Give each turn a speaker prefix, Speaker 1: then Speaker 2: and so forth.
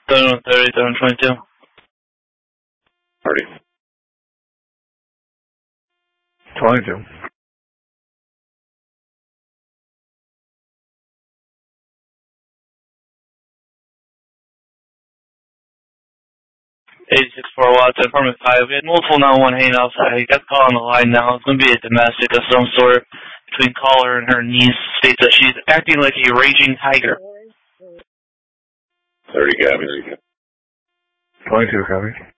Speaker 1: 730, 722.
Speaker 2: Party.
Speaker 3: 22.
Speaker 1: $864 watts, affirmative 5. We had multiple 911 hanging outside. You got the call on the line now. It's going to be a domestic of some sort between caller and her niece. States that she's acting like a raging tiger.
Speaker 2: 30 copy.
Speaker 3: 22 copy.